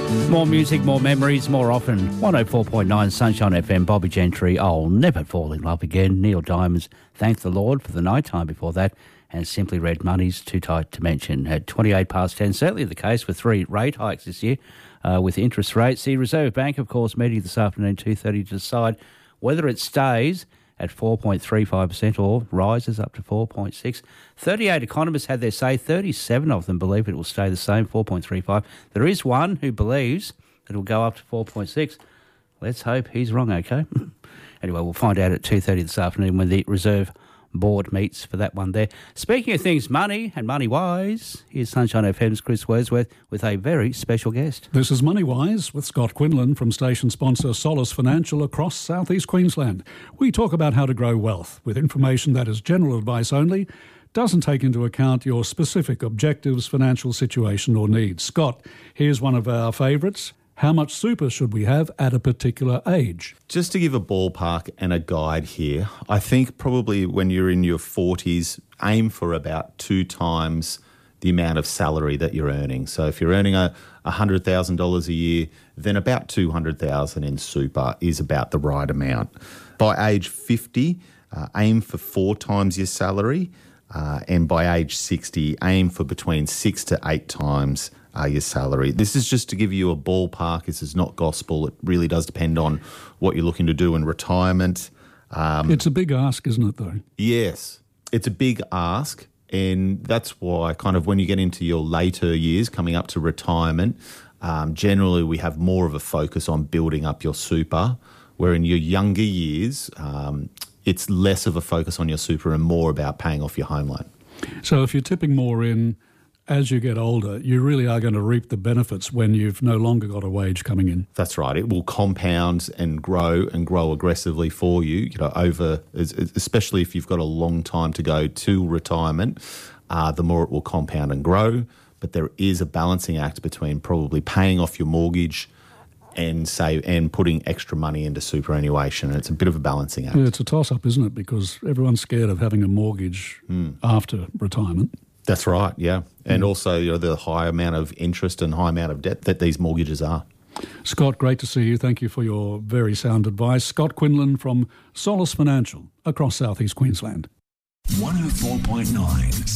More music, more memories, more often. 104.9 Sunshine FM, Bobby Gentry, I'll Never Fall in Love Again. Neil Diamond's Thank the Lord for the Night Time before that. And Simply Red Money's Too Tight to Mention. At 28 past 10, certainly the case with 3 rate hikes this year with interest rates. The Reserve Bank, of course, meeting this afternoon 2:30 to decide whether it stays at 4.35% or rises up to 4.6%. 38 economists had their say. 37 of them believe it will stay the same, 4.35%. There is one who believes it will go up to 4.6%. Let's hope he's wrong, okay? Anyway, we'll find out at 2:30 this afternoon when the Reserve Board meets for that one there. Speaking of things money and money-wise, here's Sunshine FM's Chris Wordsworth with a very special guest. This is Money-Wise with Scott Quinlan from station sponsor Solace Financial across southeast Queensland. We talk about how to grow wealth with information that is general advice only, doesn't take into account your specific objectives, financial situation or needs. Scott, here's one of our favourites. How much super should we have at a particular age? Just to give a ballpark and a guide here, I think probably when you're in your 40s, aim for about 2 times the amount of salary that you're earning. So if you're earning $100,000 a year, then about $200,000 in super is about the right amount. By age 50, aim for 4 times your salary, and by age 60, aim for between 6 to 8 times your salary. This is just to give you a ballpark. This is not gospel. It really does depend on what you're looking to do in retirement. It's a big ask, isn't it, though? Yes, it's a big ask, and that's why kind of when you get into your later years, coming up to retirement, generally we have more of a focus on building up your super, where in your younger years, it's less of a focus on your super and more about paying off your home loan. So if you're tipping more in as you get older, you really are going to reap the benefits when you've no longer got a wage coming in. That's right. It will compound and grow aggressively for you, over, especially if you've got a long time to go to retirement, the more it will compound and grow. But there is a balancing act between probably paying off your mortgage and putting extra money into superannuation. And it's a bit of a balancing act. Yeah, it's a toss-up, isn't it? Because everyone's scared of having a mortgage after retirement. That's right, yeah. And also the high amount of interest and high amount of debt that these mortgages are. Scott, great to see you. Thank you for your very sound advice. Scott Quinlan from Solace Financial across southeast Queensland. 104.9